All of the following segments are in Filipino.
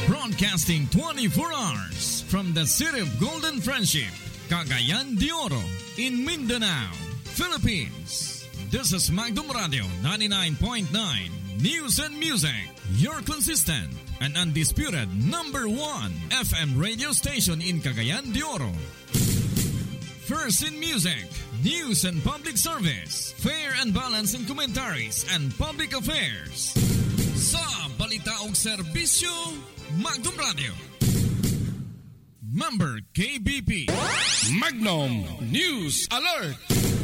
Broadcasting 24 hours from the city of Golden Friendship, Cagayan de Oro, in Mindanao, Philippines. This is Magnum Radio 99.9 News and Music, your consistent and undisputed number 1 FM radio station in Cagayan de Oro. First in music, news and public service, fair and balanced in commentaries and public affairs. Sa balita o serbisyo, Magnum Radio. Member KBP. Magnum News Alert.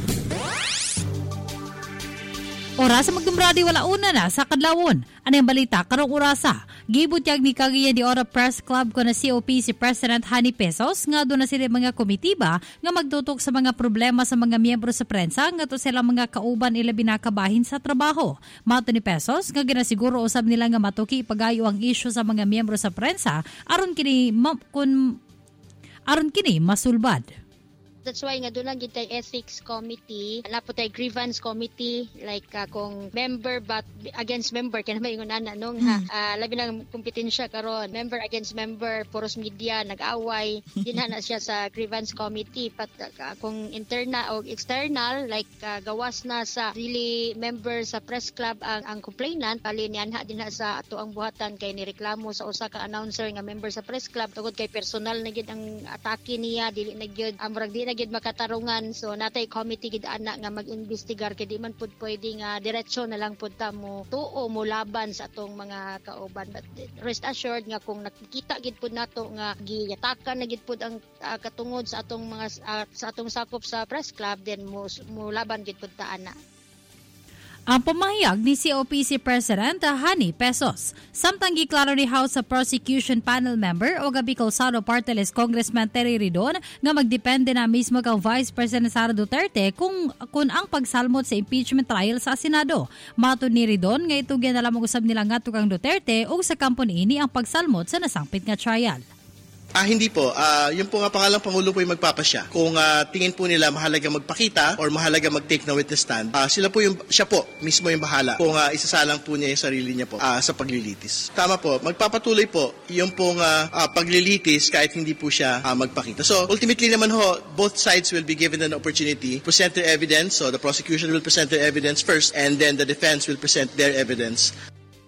Oras sa Magnum Radio wala una na sa kadlawon. Ano yung balita karong orasa? Gibutyag ni Cagayan de Oro Press Club ko na COP si President Hani Pesos nga doon na sila mga komitiba nga magtutok sa mga problema sa mga miyembro sa prensa nga to sila mga kauban ila binakabahin sa trabaho. Mato ni Pesos nga ginasiguro usab nila nga matuki ipagayo ang issue sa mga miyembro sa prensa aron kini masulbad. That's why nga doon lang gitay ethics committee, napo tay grievance committee like kung member but against member kaya naman yung nung labi ng kompetensya karon member against member puros media nag-away dinha na siya sa grievance committee but kung internal o external like gawas na sa really member sa press club ang complainant pali nianha dinha sa ato ang buhatan kay nireklamo sa usa ka announcer nga member sa press club tungod kay personal na gid ang atake niya dili na gyud amurag di na gid makatarungan so natay committee gid ana nga mag-investigar kay di man pud pwede nga diretso na lang pud ta mo tuo mo laban sa atong mga kauban but rest assured nga kung nakikita gid pud nato nga giyatakan na gid pud ang katungod sa atong mga sa atong sakop sa press club then mo laban gid pud ta ana. Ang pamahayag ni COPC President Hani Pesos. Samtang giklaro ni House Prosecution Panel Member o Bicol Saro Party List Congressman Terry Ridon nga magdepende na mismo kang Vice President Sara Duterte kung ang pagsalmot sa impeachment trial sa Senado. Matud ni Ridon nga ito na lamang usab nila nga tukang Duterte o sa kampo niini ang pagsalmot sa nasangpit nga trial. Hindi po. Yung po nga pangalang Pangulo po yung magpapasya. Kung tingin po nila mahalaga magpakita or mahalaga mag-take na witness stand, siya po mismo yung bahala kung isasalang po niya yung sarili niya po sa paglilitis. Tama po. Magpapatuloy po yung pong paglilitis kahit hindi po siya magpakita. So ultimately naman ho, both sides will be given an opportunity to present their evidence. So the prosecution will present their evidence first and then the defense will present their evidence.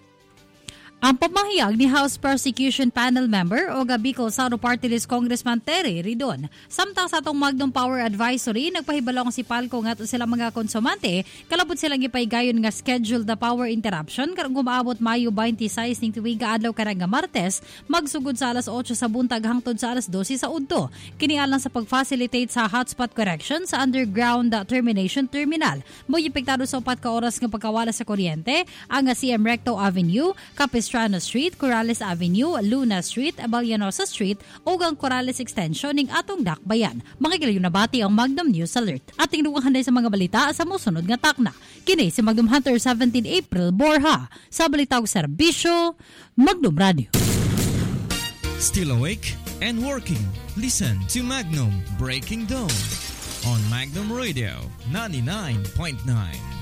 Ang pamahayag ni House Prosecution Panel Member o Bicol Saro Party List Congressman Terry Ridon. Samtang sa atong Magnum Power Advisory, nagpahibalong si Palco nga sila mga konsumante, kalabot silang ipaigayon nga scheduled na power interruption karong gumaabot Mayo 26 ning tuiga adlaw karang Martes, magsugod sa alas 8 sa buntag hangtod sa alas 12 sa udto. Kini alang sa pag-facilitate sa hotspot correction sa underground termination terminal. Mo'y epektado sa 4 ka oras nga pagkawala sa kuryente, ang CM Recto Avenue, Capistrano Street, Corrales Avenue, Luna Street, Abellanosa Street o ang Corrales Extension ning atong dakbayan. Mga gilayo na bati ang Magnum News Alert. Ating handay sa mga balita sa musunod nga takna. Kini si Magnum Hunter 17 April Borja sa balitang serbisyo Magnum Radio. Still awake and working? Listen to Magnum Breaking Dawn on Magnum Radio 99.9.